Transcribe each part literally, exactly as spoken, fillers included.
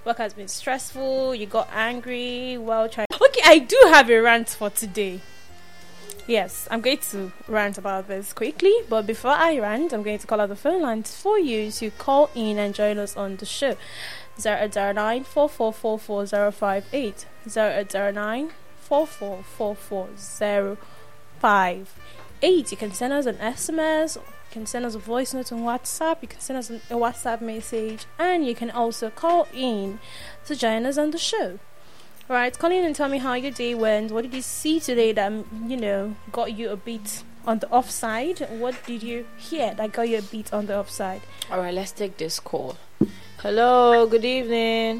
work has been stressful, you got angry while trying. Okay, I do have a rant for today. Yes, I'm going to rant about this quickly, but before I rant, I'm going to call out the phone lines for you to call in and join us on the show. zero eight zero nine, four four four four zero five eight, zero eight zero nine, four four four four zero five eight. You can send us an S M S, you can send us a voice note on WhatsApp, you can send us a WhatsApp message, and you can also call in to join us on the show. Right, call in and tell me how your day went. What did you see today that, you know, got you a bit on the offside? What did you hear that got you a bit on the offside? All right, let's take this call. Hello, good evening.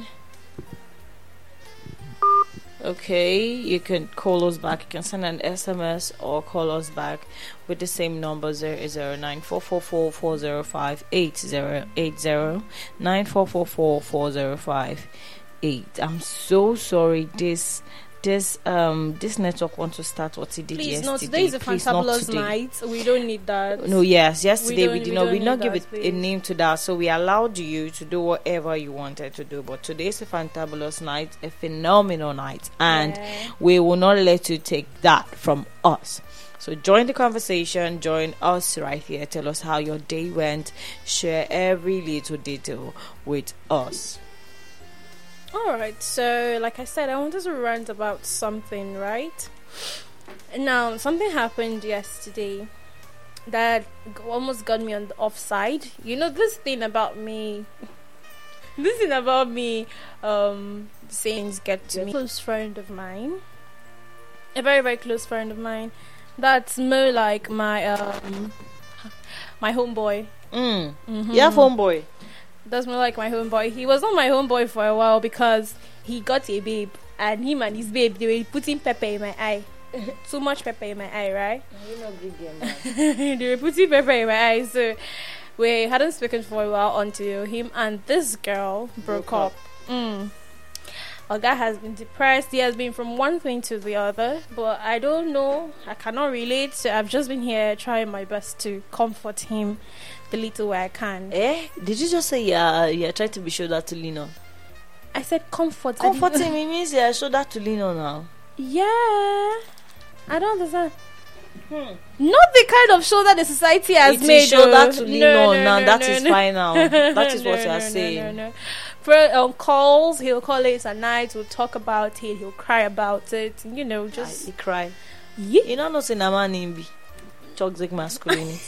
Okay, you can call us back. You can send an S M S or call us back with the same number zero zero nine four four four four zero five eight, zero eight zero nine four four four four zero five eight. I'm so sorry. This this um this network wants to start what it did Please, yesterday. no, today is a Please, not fantabulous today. night. We don't need that. No, yes, yesterday We we, don't- did we not. don't We need not give that, it a please. name to that, so we allowed you to do whatever you wanted to do. But today is a fantabulous night, a phenomenal night, and Yeah. we will not let you take that from us. So join the conversation, join us right here. Tell us how your day went. Share every little detail with us. Alright, so like I said, I wanted to rant about something, right? Now, something happened yesterday that g- almost got me on the offside. You know, this thing about me, this thing about me, um, saying get to me. A close friend of mine, a very, very close friend of mine, that's more like my, um, my homeboy. Mm. Mhm. Yeah, homeboy. That's more like my homeboy. He was not my homeboy for a while because he got a babe, and him and his babe, they were putting pepper in my eye. Too much pepper in my eye, right? You know, big game, They were putting pepper in my eye, so we hadn't spoken for a while until him and this girl broke, Broke up. up. Mm. Our guy has been depressed. He has been from one thing to the other, but I don't know. I cannot relate. So I've just been here trying my best to comfort him the little way I can. Eh? Did you just say yeah? Yeah, try to be shoulder to lean on. I said comfort. I didn't- Comforting me means yeah, shoulder to lean on now. Yeah, I don't understand. Hmm. Not the kind of shoulder the society has It is made. shoulder oh. to lean No, on no, now. no, That no, is no. fine now. That is No, what you no, are no, saying. No, no, no. For um, calls, he'll call late at night. We'll talk about it. He'll cry about it. You know, Just just cry. yeah. You know, not in a man in be toxic masculinity.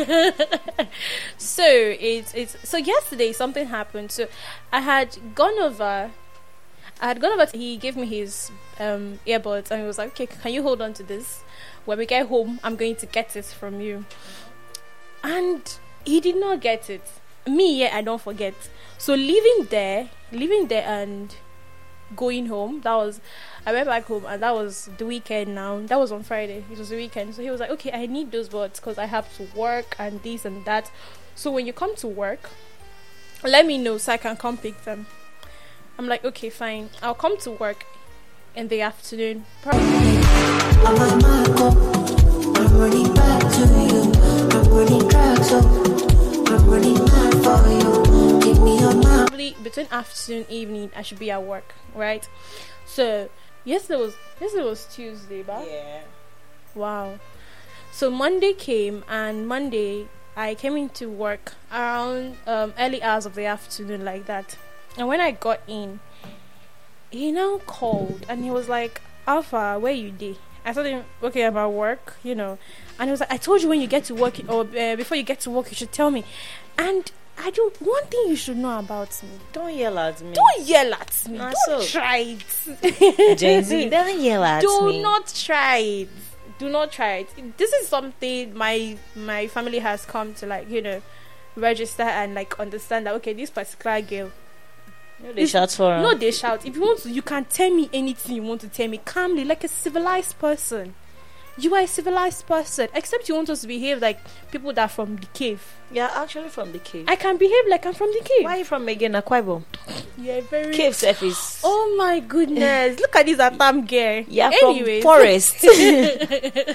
So it's it's so yesterday something happened. So I had gone over. I had gone over. To, he gave me his um, earbuds and he was like, "Okay, can you hold on to this? When we get home, I'm going to get it from you." And he did not get it. Me, yeah, I don't forget. So leaving there, leaving there and going home. That was. I went back home and that was the weekend now. That was on Friday. It was the weekend. So he was like, "Okay, I need those buds because I have to work and this and that. So when you come to work, let me know so I can come pick them." I'm like, "Okay, fine. I'll come to work in the afternoon." Probably I'm a Marco. I'm running back to you. I'm running track, so I'm running mad for you. Give me your mouth. between afternoon, evening, I should be at work, right? So yesterday was yesterday was Tuesday, but Yeah. wow. So Monday came, and Monday I came into work around um, early hours of the afternoon, like that. And when I got in, he now called and he was like, "Alpha, where you did?" I told him, "Okay, I'm at work, you know." And he was like, "I told you when you get to work, or uh, before you get to work, you should tell me." And I do one thing you should know about me. Don't yell at me. Don't yell at me. Ah, Don't so. try it. Gen Z, don't yell at Do me. not try it. Do not try it. This is something my my family has come to, like, you know, register and like understand that, okay, this particular girl. No, they shout for her. No, they shout. If you want to, you can tell me anything you want to tell me calmly, like a civilized person. You are a civilized person, except you want us to behave like people that are from the cave. You're actually from the cave. I can behave like I'm from the cave. Why are you from again, Akwa Ibom? You're very Cave self is. Oh my goodness! Look at this Atam girl. Yeah, Anyways. from forest.